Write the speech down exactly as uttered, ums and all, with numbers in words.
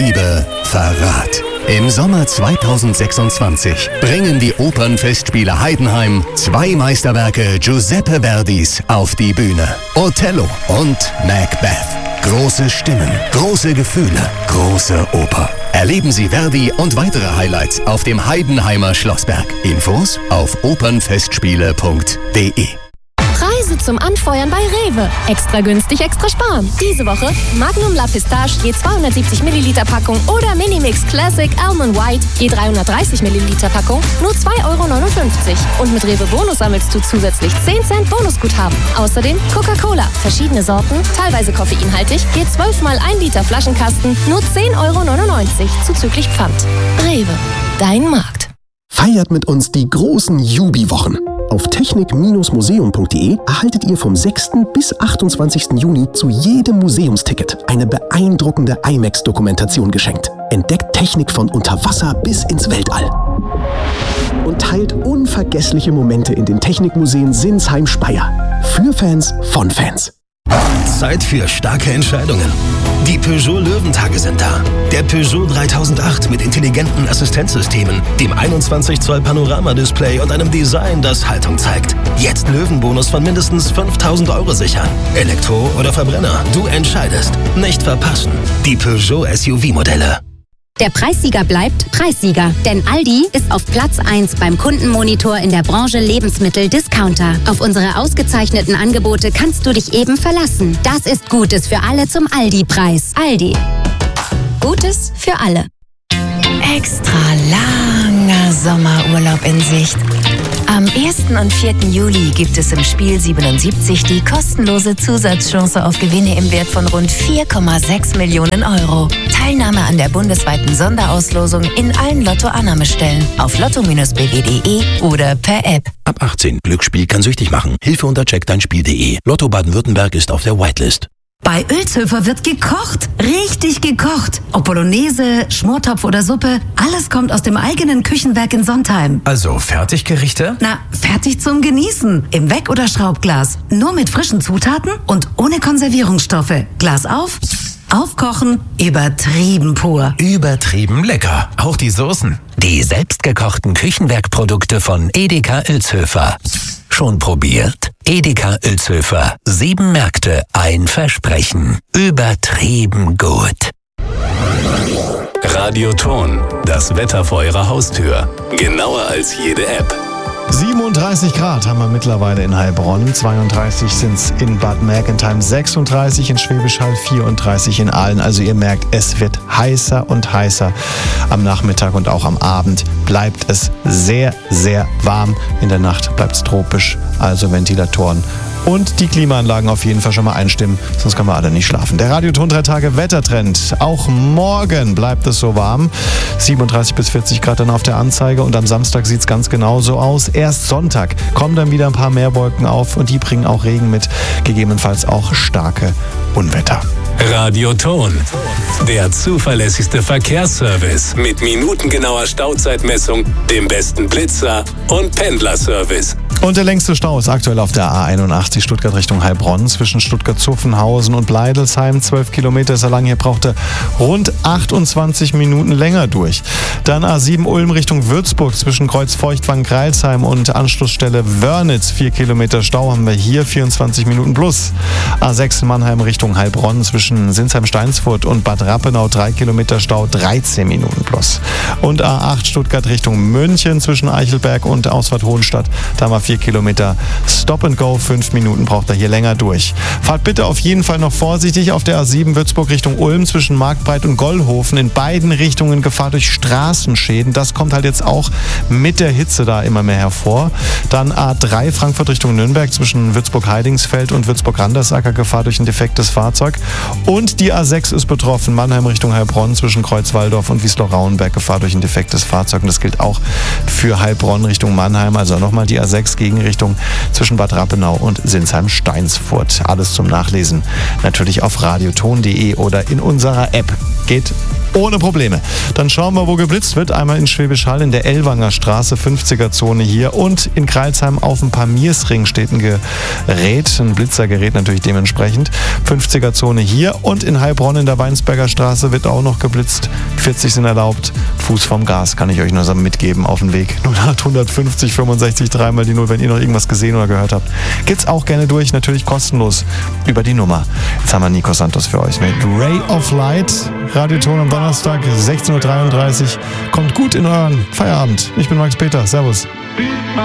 Liebe, Verrat. Im Sommer zweitausendsechsundzwanzig bringen die Opernfestspiele Heidenheim zwei Meisterwerke Giuseppe Verdis auf die Bühne. Othello und Macbeth. Große Stimmen, große Gefühle, große Oper. Erleben Sie Verdi und weitere Highlights auf dem Heidenheimer Schlossberg. Infos auf opernfestspiele punkt de. Preise zum Anfeuern bei Rewe. Extra günstig, extra sparen. Diese Woche Magnum La Pistache je zweihundertsiebzig Milliliter Packung oder Minimix Classic Almond White je dreihundertdreißig Milliliter Packung nur zwei Euro neunundfünfzig. Und mit Rewe Bonus sammelst du zusätzlich zehn Cent Bonusguthaben. Außerdem Coca-Cola, verschiedene Sorten, teilweise koffeinhaltig, je zwölf mal ein Liter Flaschenkasten nur zehn Euro neunundneunzig zuzüglich Pfand. Rewe, dein Markt. Feiert mit uns die großen Jubi-Wochen. Auf technik museum punkt de erhaltet ihr vom sechsten bis achtundzwanzigsten Juni zu jedem Museumsticket eine beeindruckende IMAX-Dokumentation geschenkt. Entdeckt Technik von unter Wasser bis ins Weltall. Und teilt unvergessliche Momente in den Technikmuseen Sinsheim-Speyer. Für Fans von Fans. Zeit für starke Entscheidungen. Die Peugeot Löwentage sind da. Der Peugeot dreitausendacht mit intelligenten Assistenzsystemen, dem einundzwanzig Zoll Panoramadisplay und einem Design, das Haltung zeigt. Jetzt Löwenbonus von mindestens fünftausend Euro sichern. Elektro oder Verbrenner, du entscheidest. Nicht verpassen. Die Peugeot S U V-Modelle. Der Preissieger bleibt Preissieger, denn Aldi ist auf Platz eins beim Kundenmonitor in der Branche Lebensmittel-Discounter. Auf unsere ausgezeichneten Angebote kannst du dich eben verlassen. Das ist Gutes für alle zum Aldi-Preis. Aldi. Gutes für alle. Extra langer Sommerurlaub in Sicht. Am ersten und vierten Juli gibt es im Spiel siebenundsiebzig die kostenlose Zusatzchance auf Gewinne im Wert von rund vier Komma sechs Millionen Euro. Teilnahme an der bundesweiten Sonderauslosung in allen Lotto-Annahmestellen auf lotto Bindestrich b w punkt de oder per App. Ab achtzehn. Glücksspiel kann süchtig machen. Hilfe unter check dein spiel punkt de. Lotto Baden-Württemberg ist auf der Whitelist. Bei Ölzhöfer wird gekocht. Richtig gekocht. Ob Bolognese, Schmortopf oder Suppe, alles kommt aus dem eigenen Küchenwerk in Sontheim. Also Fertiggerichte? Na, fertig zum Genießen. Im Weck- oder Schraubglas. Nur mit frischen Zutaten und ohne Konservierungsstoffe. Glas auf, aufkochen, übertrieben pur. Übertrieben lecker. Auch die Soßen. Die selbstgekochten Küchenwerkprodukte von Edeka Ölzhöfer. Schon probiert? Edeka Ölzhöfer. Sieben Märkte, ein Versprechen. Übertrieben gut. Radioton. Das Wetter vor Ihrer Haustür. Genauer als jede App. siebenunddreißig Grad haben wir mittlerweile in Heilbronn, zweiunddreißig sind es in Bad Mergentheim, sechsunddreißig in Schwäbisch Hall, vierunddreißig in Aalen. Also ihr merkt, es wird heißer und heißer. Am Nachmittag und auch am Abend bleibt es sehr, sehr warm. In der Nacht bleibt es tropisch, also Ventilatoren und die Klimaanlagen auf jeden Fall schon mal einstimmen, sonst können wir alle nicht schlafen. Der Radioton drei Tage Wettertrend. Auch morgen bleibt es so warm. siebenunddreißig bis vierzig Grad dann auf der Anzeige und am Samstag sieht es ganz genauso aus. Erst Sonntag kommen dann wieder ein paar mehr Wolken auf und die bringen auch Regen mit, gegebenenfalls auch starke Unwetter. Radioton. Der zuverlässigste Verkehrsservice mit minutengenauer Stauzeitmessung, dem besten Blitzer und Pendlerservice. Und der längste Stau ist aktuell auf der A einundachtzig Stuttgart Richtung Heilbronn zwischen Stuttgart-Zuffenhausen und Bleidelsheim. zwölf Kilometer ist er lang. Hier braucht er rund achtundzwanzig Minuten länger durch. Dann A sieben Ulm Richtung Würzburg zwischen Kreuz-Feuchtwangen-Greilsheim und Anschlussstelle Wörnitz. vier Kilometer Stau haben wir hier, vierundzwanzig Minuten plus. A sechs Mannheim Richtung Heilbronn zwischen Sinsheim-Steinsfurt und Bad Rappenau. drei Kilometer Stau, dreizehn Minuten plus. Und A acht Stuttgart Richtung München zwischen Eichelberg und Ausfahrt-Hohenstadt. Da haben wir vier Kilometer Stop and Go, fünf Minuten braucht er hier länger durch. Fahrt bitte auf jeden Fall noch vorsichtig auf der A sieben Würzburg Richtung Ulm zwischen Marktbreit und Gollhofen. In beiden Richtungen Gefahr durch Straßenschäden. Das kommt halt jetzt auch mit der Hitze da immer mehr hervor. Dann A drei Frankfurt Richtung Nürnberg zwischen Würzburg-Heidingsfeld und Würzburg-Randersacker, Gefahr durch ein defektes Fahrzeug. Und die A sechs ist betroffen, Mannheim Richtung Heilbronn zwischen Kreuzwaldorf und Wiesloch-Rauenberg, Gefahr durch ein defektes Fahrzeug. Und das gilt auch für Heilbronn Richtung Mannheim. Also nochmal die A sechs Gegenrichtung zwischen Bad Rappenau und Sinsheim-Steinsfurt. Alles zum Nachlesen natürlich auf radioton punkt de oder in unserer App. Geht ohne Probleme. Dann schauen wir, wo geblitzt wird. Einmal in Schwäbisch Hall in der Ellwanger Straße, fünfziger-Zone hier. Und in Kreilsheim auf dem Pamiersring steht ein Gerät, ein Blitzergerät natürlich dementsprechend. fünfziger-Zone hier. Und in Heilbronn in der Weinsberger Straße wird auch noch geblitzt. vierzig sind erlaubt. Fuß vom Gas kann ich euch nur so mitgeben auf den Weg. null acht fünfzig fünfundsechzig dreimal die null, wenn ihr noch irgendwas gesehen oder gehört habt. Geht's auch gerne durch, natürlich kostenlos über die Nummer. Jetzt haben wir Nico Santos für euch mit Ray of Light. Radioton am Donnerstag, sechzehn Uhr dreiunddreißig. Kommt gut in euren Feierabend. Ich bin Max Peter. Servus.